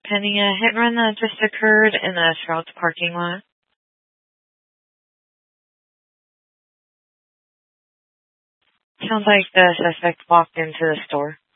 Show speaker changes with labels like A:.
A: attending a hit and run that just occurred in the Sprouts parking lot. Sounds like the suspect walked into the store.